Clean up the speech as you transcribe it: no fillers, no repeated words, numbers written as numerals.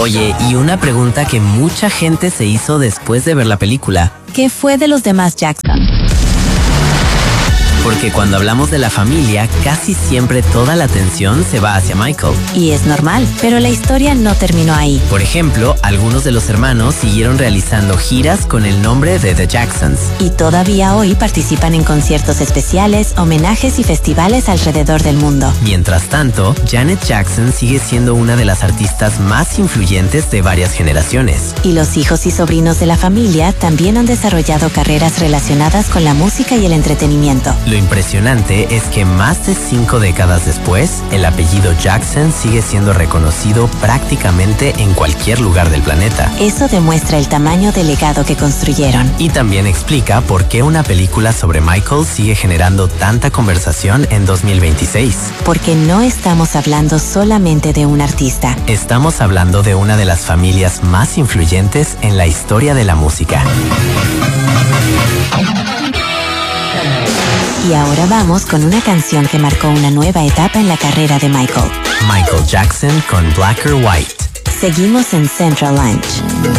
Oye, y una pregunta que mucha gente se hizo después de ver la película. ¿Qué fue de los demás Jackson? Porque cuando hablamos de la familia, casi siempre toda la atención se va hacia Michael. Y es normal, pero la historia no terminó ahí. Por ejemplo, algunos de los hermanos siguieron realizando giras con el nombre de The Jacksons. Y todavía hoy participan en conciertos especiales, homenajes y festivales alrededor del mundo. Mientras tanto, Janet Jackson sigue siendo una de las artistas más influyentes de varias generaciones. Y los hijos y sobrinos de la familia también han desarrollado carreras relacionadas con la música y el entretenimiento. Lo impresionante es que más de 5 décadas después, el apellido Jackson sigue siendo reconocido prácticamente en cualquier lugar del planeta. Eso demuestra el tamaño del legado que construyeron. Y también explica por qué una película sobre Michael sigue generando tanta conversación en 2026. Porque no estamos hablando solamente de un artista. Estamos hablando de una de las familias más influyentes en la historia de la música. Y ahora vamos con una canción que marcó una nueva etapa en la carrera de Michael. Michael Jackson con Black or White. Seguimos en Central Lunch.